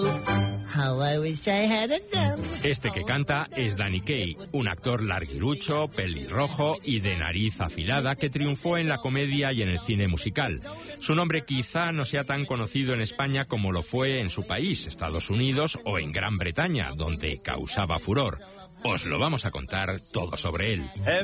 Este que canta es Danny Kaye, un actor larguirucho, pelirrojo y de nariz afilada que triunfó en la comedia y en el cine musical. Su nombre quizá no sea tan conocido en España como lo fue en su país, Estados Unidos o en Gran Bretaña, donde causaba furor. Os lo vamos a contar todo sobre él.